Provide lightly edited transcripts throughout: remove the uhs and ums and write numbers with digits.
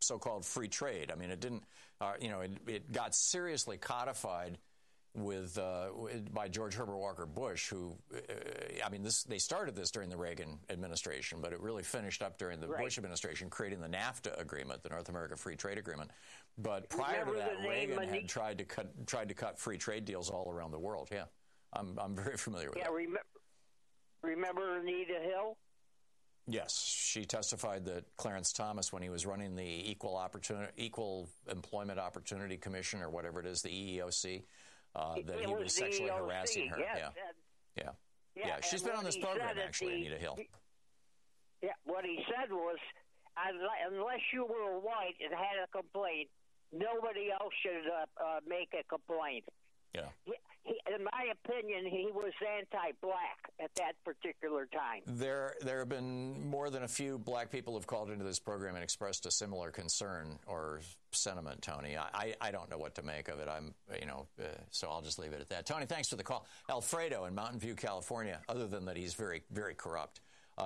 so-called free trade. I mean, it didn't, it got seriously codified by George Herbert Walker Bush, who, they started this during the Reagan administration, but it really finished up during the Bush administration, creating the NAFTA agreement, the North America Free Trade Agreement. But prior to that, Reagan had tried to cut free trade deals all around the world. Yeah, I'm very familiar with that. Remember Anita Hill? Yes, she testified that Clarence Thomas, when he was running the Equal Employment Opportunity Commission, or whatever it is, the EEOC, that he was sexually harassing her. Yes, Yeah. She's been on this program, actually, Anita Hill. Yeah, what he said was, unless you were white and had a complaint, nobody else should make a complaint. Yeah. In my opinion, he was anti-black at that particular time. There have been more than a few black people who've called into this program and expressed a similar concern or sentiment, Tony. I don't know what to make of it. So I'll just leave it at that. Tony, thanks for the call. Alfredo in Mountain View, California, other than that he's very, very corrupt.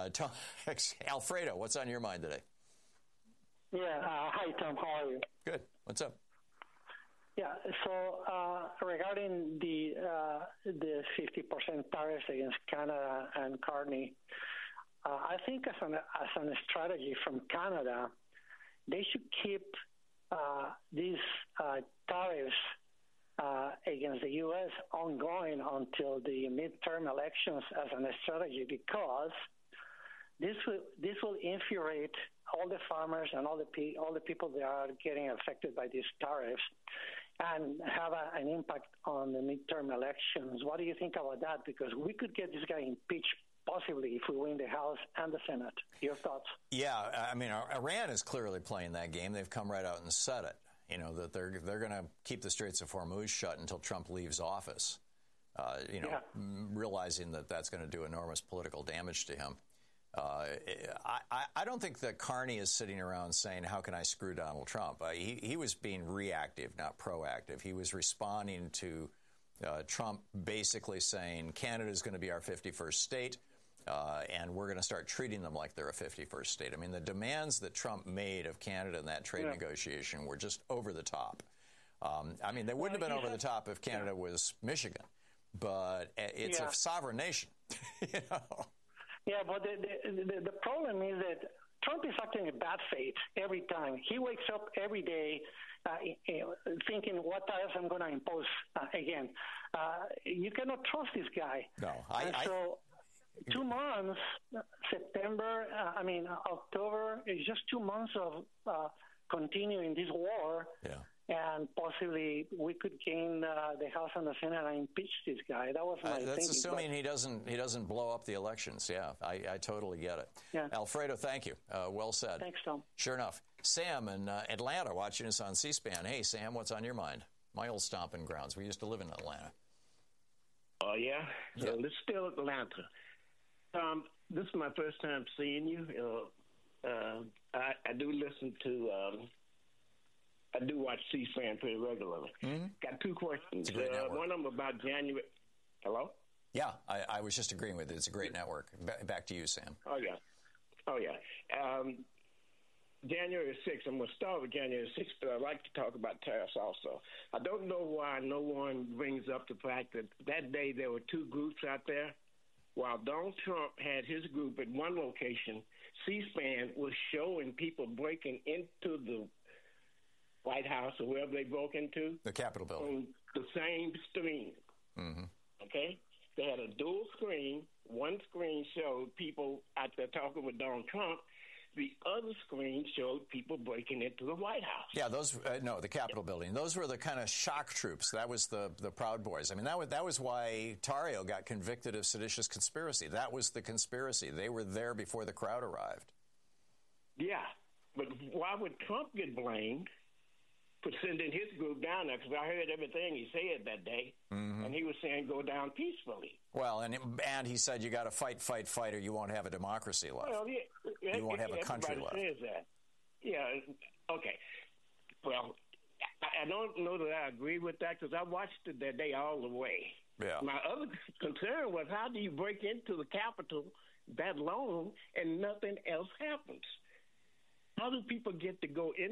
Alfredo, what's on your mind today? Yeah. Hi, Tom. How are you? Good. What's up? Yeah. So regarding the 50% tariffs against Canada and Carney, I think as a strategy from Canada, they should keep these tariffs against the U.S. ongoing until the midterm elections as a strategy, because this will infuriate all the farmers and all the people that are getting affected by these tariffs, and have an impact on the midterm elections. What do you think about that? Because we could get this guy impeached possibly if we win the House and the Senate. Your thoughts? Yeah, I mean, Iran is clearly playing that game. They've come right out and said it. That they're going to keep the Straits of Hormuz shut until Trump leaves office. Realizing that that's going to do enormous political damage to him. I don't think that Carney is sitting around saying, how can I screw Donald Trump? He was being reactive, not proactive. He was responding to Trump basically saying, Canada is going to be our 51st state, and we're going to start treating them like they're a 51st state. I mean, the demands that Trump made of Canada in that trade negotiation were just over the top. They wouldn't have been over the top if Canada was Michigan, but it's a sovereign nation, Yeah, but the problem is that Trump is acting in bad faith every time. He wakes up every day thinking, what else I'm going to impose again. You cannot trust this guy. No, so 2 months, October, is just 2 months of continuing this war. Yeah. And possibly we could gain the House and the Senate and impeach this guy. That was my thinking. That's assuming he doesn't blow up the elections. Yeah, I totally get it. Yeah. Alfredo, thank you. Well said. Thanks, Tom. Sure enough. Sam in Atlanta watching us on C-SPAN. Hey, Sam, what's on your mind? My old stomping grounds. We used to live in Atlanta. Oh, yeah? This is still Atlanta. This is my first time seeing you. I do listen to... I do watch C-SPAN pretty regularly. Mm-hmm. Got two questions. One of them about January. Hello? Yeah, I was just agreeing with it. It's a great network. Back to you, Sam. Oh, yeah. January 6th, I'm going to start with January 6th, but I'd like to talk about tariffs also. I don't know why no one brings up the fact that that day there were two groups out there. While Donald Trump had his group at one location, C-SPAN was showing people breaking into the White House or wherever they broke into. The Capitol building. On the same screen. Mm-hmm. Okay? They had a dual screen. One screen showed people out there talking with Donald Trump. The other screen showed people breaking into the White House. Yeah, those, the Capitol building. Those were the kind of shock troops. That was the Proud Boys. I mean, that was why Tarrio got convicted of seditious conspiracy. That was the conspiracy. They were there before the crowd arrived. Yeah, but why would Trump get blamed for sending his group down there? Because I heard everything he said that day, and he was saying go down peacefully. Well, and he said you got to fight, or you won't have a democracy left. Well, yeah, you won't have a country left. Says that. Yeah, okay. Well, I don't know that I agree with that because I watched it that day all the way. Yeah. My other concern was how do you break into the Capitol that long and nothing else happens? How do people get to go in?